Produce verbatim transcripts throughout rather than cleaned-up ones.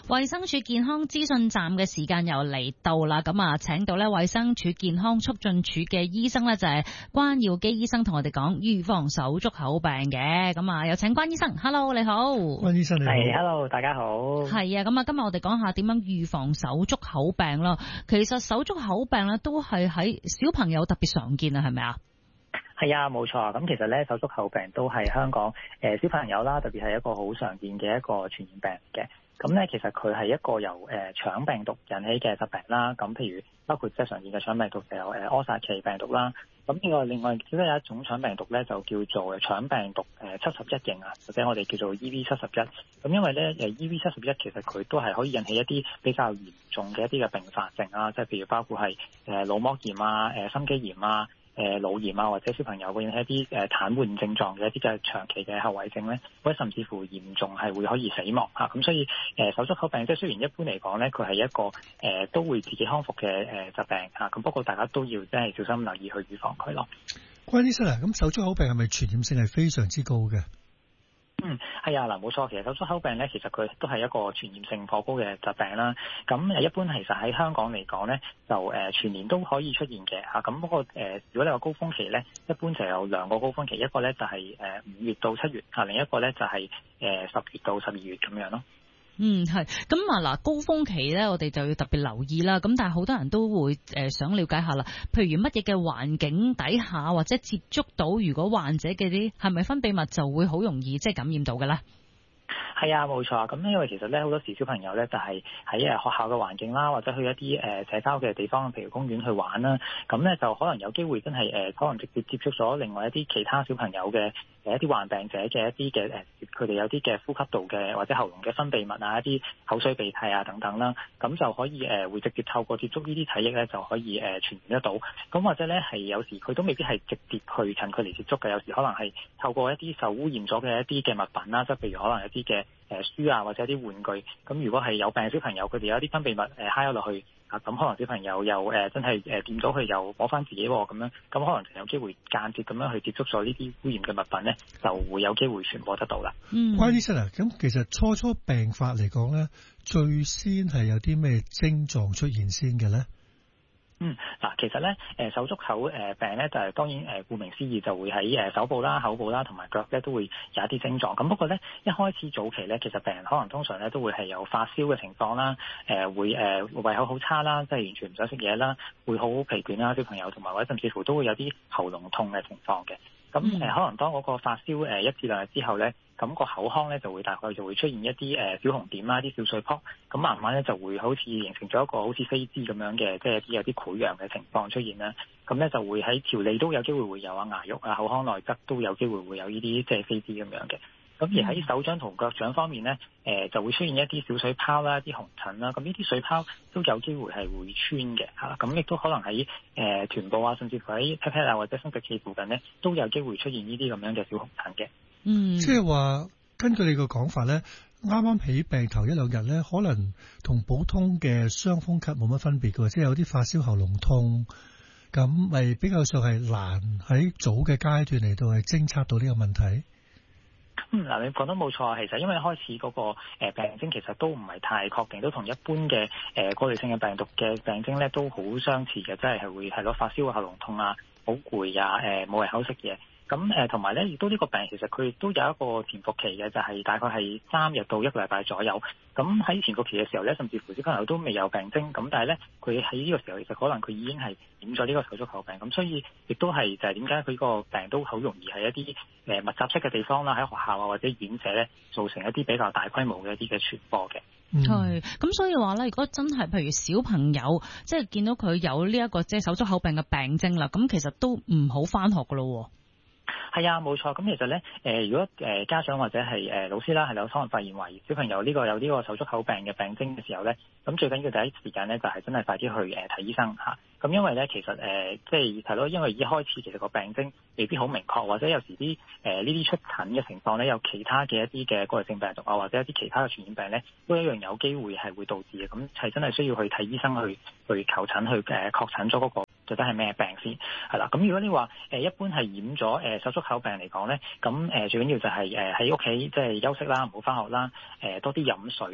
衛生署健康資訊站嘅時間又嚟到啦，咁啊，請到咧衛生署健康促進處嘅醫生咧，就係關耀基醫生同我哋講預防手足口病嘅，咁啊，有請關醫生。Hello， 你好。 關醫生你好。 係 ，Hello， 大家好。 係啊，咁啊，今日我哋講下點樣預防手足口病咯。其實手足口病咧都係喺小朋友特別常見啊，係咪啊？ 係啊，冇錯。咁其實咧，手足口病都係香港誒、呃、小朋友啦，特別係一個好常見嘅一個傳染病嘅。咁咧，其實佢係一個由誒、呃、腸病毒引起嘅疾病啦。咁譬如包括即係常見嘅腸病毒，就有誒柯薩奇病毒啦。咁另外另外亦都有一種腸病毒咧，就叫做腸病毒誒七十一型啊，或者我哋叫做 E V 七十一。咁因為咧誒 E V 七十一其實佢都係可以引起一啲比較嚴重嘅一啲嘅併發症啊，即係譬如包括係誒腦膜炎啊、誒心肌炎啊。誒腦炎啊，或者小朋友會引起一啲誒癱瘓症狀嘅一啲嘅長期嘅後遺症咧，或者甚至乎嚴重係會可以死亡嚇。咁所以誒手足口病即係雖然一般嚟講咧，佢係一個誒都會自己康復嘅誒疾病嚇。咁不過大家都要真係小心留意去預防佢咯。 關醫生啊，咁手足口病係咪傳染性係非常之高嘅？ 嗯，係啊，嗱，冇錯，其實手足口病咧，其實佢都係一個傳染性頗高嘅疾病啦。咁誒，一般其實喺香港嚟講咧，就誒、呃、全年都可以出現嘅嚇。咁、啊、不過誒、呃，如果你話高峰期咧，一般就有兩個高峰期，一個咧就係誒五月到七月嚇，另一個咧就係誒十月到十二月咁樣咯。 嗯，係咁啊嗱，高峰期咧，我哋就要特別留意啦。咁但係好多人都會誒、呃、想了解下啦，譬如乜嘢嘅環境底下或者接觸到，如果患者嘅啲係咪分泌物就會好容易即係感染到嘅咧？ 係啊，冇錯。咁因為其實咧好多時小朋友咧就係喺誒學校嘅環境啦，或者去一啲誒社交嘅地方，譬如公園去玩啦，咁咧就可能有機會真係誒可能直接接觸咗另外一啲其他小朋友嘅誒一啲患病者嘅一啲嘅誒，佢哋有啲嘅呼吸道嘅或者喉嚨嘅分泌物啊，一啲口水鼻涕啊等等啦，咁就可以誒會直接透過接觸呢啲體液咧就可以誒傳染得到。咁或者咧係有時佢都未必係直接去近距離接觸嘅，有時可能係透過一啲受污染咗嘅一啲嘅物品啦，即係譬如可能一啲嘅誒書啊，或者一啲玩具，咁如果係有病嘅小朋友，佢哋有啲分泌物誒揩咗落去啊，咁可能小朋友又誒、呃、真係誒掂到佢又摸翻自己咁樣，咁可能就有機會間接咁樣去接觸咗呢啲污染嘅物品咧，就會有機會傳播得到啦。 嗯， 關醫生啊，咁其實初初病發嚟講咧，最先係有啲咩症狀出現先嘅咧？ 嗯，嗱，其實咧，誒手足口誒病咧，就係當然誒顧名思義就會喺誒手部啦、口部啦同埋腳咧都會有一啲症狀。咁不過咧，一開始早期咧，其實病人可能通常咧都會係有發燒嘅情況啦，誒會誒胃口好差啦，即係完全唔想食嘢啦，會好疲倦啦，小朋友同埋或者甚至乎都會有啲喉嚨痛嘅情況嘅。咁誒、嗯呃、可能當嗰個發燒誒、呃、一至兩日之後咧，咁、那個口腔咧就會大概就會出現一啲誒、呃、小紅點啦、啲小水泡，咁慢慢咧就會好似形成咗一個好似飛滋咁樣嘅，即係一啲有啲潰瘍嘅情況出現啦。咁咧就會喺條脷都有機會會有啊，牙肉啊、口腔內側都有機會會有呢啲即係飛滋咁樣嘅。咁而喺手掌同腳掌方面咧，誒、呃、就會出現一啲小水泡啦、啲紅疹啦，咁呢啲水泡都有機會係會穿嘅嚇，咁亦都可能喺誒、呃、臀部啊，甚至乎喺 pat pat 啊或者生殖器附近咧，都有機會出現呢啲咁樣嘅小紅疹嘅。 嗯， 即係話根據你個講法咧，啱啱起病頭一兩日咧，可能同普通嘅傷風咳冇乜分別嘅，即係有啲發燒、喉嚨痛，咁咪比較上係難喺早嘅階段嚟到係偵測到呢個問題。 嗯，嗱，你講得冇錯，其實因為一開始嗰個誒病徵其實都唔係太確定，都同一般嘅誒過濾性嘅病毒嘅病徵咧都好相似嘅，即係係會係咯發燒啊、喉嚨痛啊、好攰啊、誒冇胃口食嘢。咁誒同埋咧，亦都呢個病其實佢亦都有一個潛伏期嘅，就係、是、大概係三日到一個禮拜左右。咁喺潛伏期嘅時候咧，甚至乎小朋友都未有病徵，咁但係咧佢喺呢個時候其實可能佢已經係染咗呢個手足口病，咁所以亦都係就係點解佢個病都好容易喺一啲誒密集式嘅地方啦，喺學校啊或者院舍咧造成一啲比較大規模嘅一啲嘅傳播嘅。 係，咁、嗯、所以話咧，如果真係譬如小朋友即係見到佢有呢、這、一個即係手足口病嘅病徵啦，咁其實都唔好返學噶咯。 係啊，冇錯。咁其實咧，誒、呃，如果誒、呃、家長或者係誒、呃、老師啦，係有可能發現懷疑小朋友呢個有呢個手足口病嘅病徵嘅時候咧，咁最緊要第一時間咧就係、是、真係快啲去誒睇、呃、醫生嚇。咁、啊、因為咧其實誒、呃、即係係咯，因為一開始其實個病徵未必好明確，或者有時啲誒呢啲出疹嘅情況咧，有其他嘅一啲嘅過濾性病毒啊，或者一啲其他嘅傳染病咧，都一樣有機會係會導致嘅。咁係真係需要去睇醫生去去求診去誒確診咗嗰個到底係咩病先係啦。咁如果你話誒、呃、一般係染咗誒、呃、手足口病嚟講咧，咁誒、呃、最緊要就係誒喺屋企即係休息啦，唔好返學啦，誒、呃、多啲飲水啦。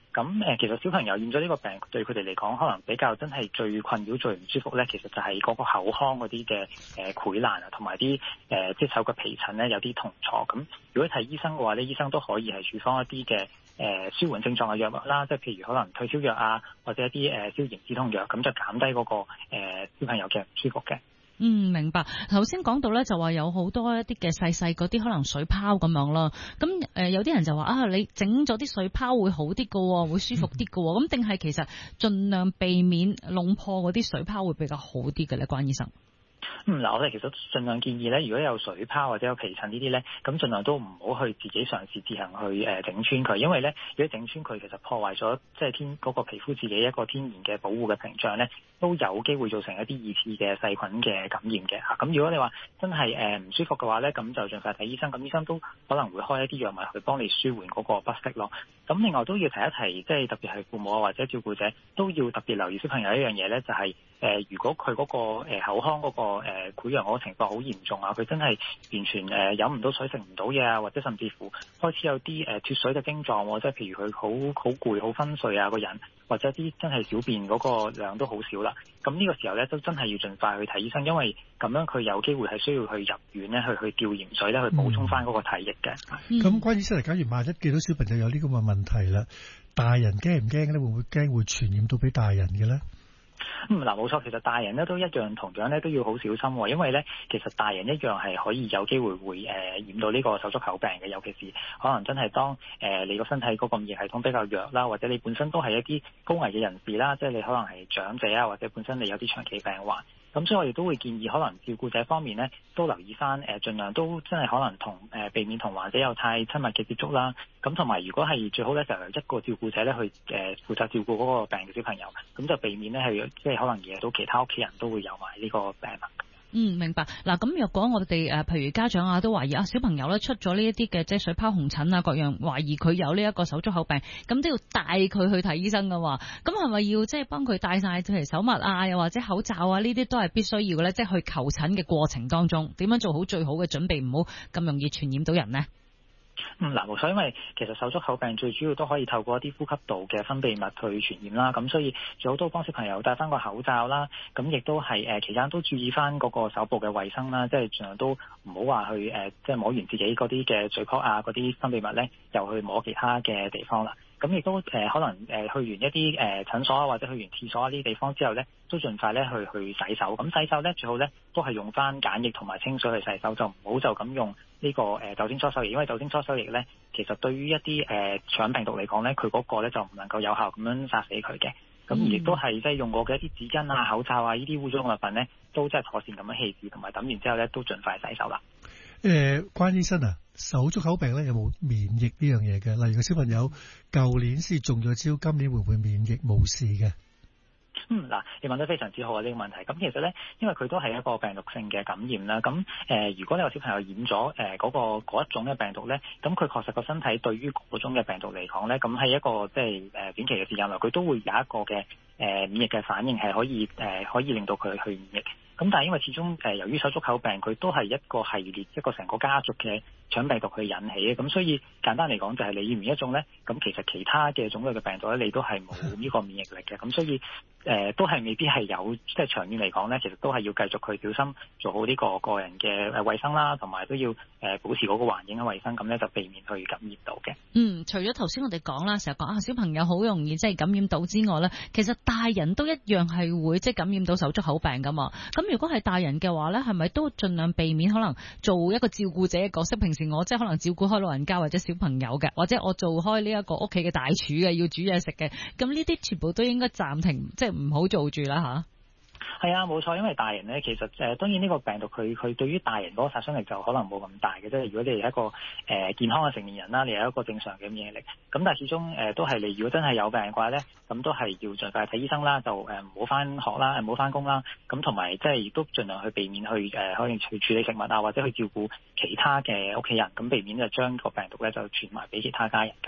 咁誒，其實小朋友染咗呢個病，對佢哋嚟講，可能比較真係最困擾、最唔舒服咧，其實就係嗰個口腔嗰啲嘅誒潰爛啊，同埋啲誒即係手腳皮疹咧有啲痛楚。咁如果睇醫生嘅話咧，醫生都可以係處方一啲嘅誒舒緩症狀嘅藥物啦，即係譬如可能退燒藥啊，或者一啲誒消炎止痛藥，咁就減低嗰個誒小朋友嘅唔舒服嘅。 嗯，明白。頭先講到咧，就話有好多一啲嘅細細嗰啲可能水泡咁樣啦。咁誒、呃，有啲人就話啊，你整咗啲水泡會好啲㗎，會舒服啲㗎。咁定係其實盡量避免弄破嗰啲水泡會比較好啲嘅咧，關醫生。 嗯，嗱，我哋其實盡量建議咧，如果有水泡或者有皮疹呢啲咧，咁盡量都唔好去自己嘗試自行去誒整穿佢，因為咧，如果整穿佢，其實破壞咗即係天嗰個皮膚自己一個天然嘅保護嘅屏障咧，都有機會造成一啲二次嘅細菌嘅感染嘅嚇。咁如果你話真係誒唔舒服嘅話咧，咁就盡快睇醫生，咁醫生都可能會開一啲藥物去幫你舒緩嗰個不適咯。咁另外都要提一提，即係特別係父母啊或者照顧者都要特別留意小朋友一樣嘢咧，就係、是、誒、呃、如果佢嗰、那個、呃、口腔嗰、那個誒、呃、潰瘍嗰個情況好嚴重啊，佢真係完全誒飲唔到水、食唔到嘢啊，或者甚至乎開始有啲誒脫水嘅症狀，即係譬如佢好好攰、好昏睡啊個人，或者啲真係小便嗰個量都好少啦。咁呢個時候咧都真係要盡快去睇醫生，因為咁樣佢有機會係需要去入院咧，去去吊鹽水咧，去補充翻嗰個體液嘅。咁、 嗯、關醫生，假如萬一見到小朋友有呢個嘅問題啦，大人驚唔驚咧？會唔會驚會傳染到俾大人嘅咧？ 嗯，嗱，冇錯，其實大人咧都一樣，同樣咧都要好小心，因為咧其實大人一樣係可以有機會會誒染到呢個手足口病嘅，尤其是可能真係當誒、呃、你個身體嗰個免疫系統比較弱啦，或者你本身都係一啲高危嘅人士啦，即係你可能係長者啊，或者本身你有啲長期病患。咁所以我哋都會建議，可能照顧者方面咧，都留意翻誒，盡量都真係可能同誒、呃、避免同患者有太親密嘅接觸啦。咁同埋如果係最好咧，就由一個照顧者咧去誒、呃、負責照顧嗰個病嘅小朋友，咁就避免咧係即係可能惹到其他屋企人都會有埋呢個病啦。 嗯，明白。嗱，咁若果我哋誒，譬如家長啊，都懷疑啊，小朋友咧出咗呢一啲嘅即係水泡、紅疹啊，各樣懷疑佢有呢一個手足口病，咁都要帶佢去睇醫生噶。咁係咪要即係幫佢帶晒譬如手襪啊，又或者口罩啊？呢啲都係必須要嘅咧。即係去求診嘅過程當中，點樣做好最好嘅準備，唔好咁容易傳染到人呢？ 嗯，嗱，冇錯，因為其實手足口病最主要都可以透過一啲呼吸道嘅分泌物去傳染啦，咁所以最好都幫小朋友戴翻個口罩啦，咁亦都係誒期間都注意翻嗰個手部嘅衛生啦，即係盡量都唔好話去誒即係摸完自己嗰啲嘅嘴泡啊嗰啲分泌物咧，又去摸其他嘅地方啦。咁亦都誒、呃、可能誒、呃、去完一啲誒診所啊，或者去完廁所啊呢啲地方之後咧，都盡快咧去去洗手。咁洗手咧最好咧都係用翻鹼液同埋清水去洗手，就唔好就咁用呢、這個誒、呃、酒精搓手液，因為酒精搓手液咧其實對於一啲誒腸病毒嚟講咧，佢嗰個咧就唔能夠有效咁樣殺死佢嘅。咁而亦都係即係用過嘅一啲紙巾啊、口罩啊呢啲污糟嘅物品咧，都即係妥善咁樣棄置，同埋抌完之後咧都盡快洗手啦。 誒、呃，關醫生啊，手足口病咧有冇免疫呢樣嘢嘅？例如個小朋友舊年先中咗招，今年會唔會免疫冇事嘅？ 嗯，嗱，你問得非常之好啊！呢、這個問題，咁其實咧，因為佢都係一個病毒性嘅感染啦。咁誒、呃，如果你個小朋友染咗誒嗰個嗰一種嘅病毒咧，咁佢確實個身體對於嗰種嘅病毒嚟講咧，咁係一個即係誒短期嘅時間內，佢都會有一個嘅誒、呃、免疫嘅反應，係可以誒、呃、可以令到佢去免疫。咁但係因為始終誒由於手足口病佢都係一個系列一個成個家族嘅腸病毒去引起嘅，咁所以簡單嚟講就係你染完一種咧，咁其實其他嘅種類嘅病毒咧你都係冇呢個免疫力嘅，咁所以誒、呃、都係未必係有，即係長遠嚟講咧，其實都係要繼續去小心做好呢個個人嘅誒衛生啦，同埋都要誒保持嗰個環境嘅衛生，咁咧就避免去感染到嘅。 嗯，除咗頭先我哋講啦，成日講啊小朋友好容易即係感染到之外咧，其實大人都一樣係會即係感染到手足口病噶嘛。咁如果係大人嘅話咧，係咪都盡量避免可能做一個照顧者嘅角色？平時我即係可能照顧開老人家或者小朋友嘅，或者我做開呢一個屋企嘅大廚嘅，要煮嘢食嘅，咁呢啲全部都應該暫停，即係唔好做住啦吓。 係啊，冇錯，因為大人咧，其實誒、呃、當然呢個病毒佢佢對於大人嗰個殺傷力就可能冇咁大嘅，即係如果你係一個誒、呃、健康嘅成年人啦，你有一個正常嘅免疫力，咁但係始終誒、呃、都係你如果真係有病嘅話咧，咁都係要盡快睇醫生啦，就誒唔好翻學啦，唔好翻工啦，咁同埋即係亦都盡量去避免去誒、呃、可以去處理食物啊，或者去照顧其他嘅屋企人，咁避免就將個病毒咧就傳埋俾其他家人。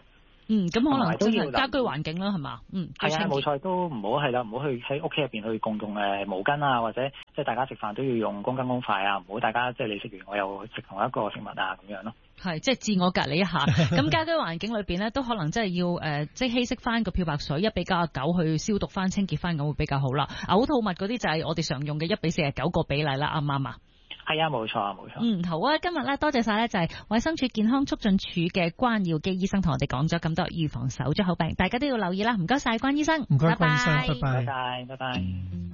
嗯，咁可能真係要家居環境啦，係嘛？嗯， 係啊，冇錯，都唔好係啦，唔好去喺屋企入邊去共用誒毛巾啊，或者即係大家食飯都要用公斤公筷啊，唔好大家即係你食完我又食同一個食物啊咁樣咯。 係，即係自我隔離一下。咁家居環境裏邊咧，都可能真係要誒、呃，即係稀釋翻個漂白水一比九十九去消毒翻、清潔翻，咁會比較好啦。嘔吐物嗰啲就係我哋常用嘅一比四十九個比例啦，啱唔啱啊？ 係啊，冇錯啊，冇錯。 嗯，好啊，今日咧多謝晒咧，就係衛生署健康促進處嘅關耀基醫生同我哋講咗咁多預防手足口病，大家都要留意啦。唔該晒關醫生， 唔該關醫生，拜拜， 拜拜，拜拜。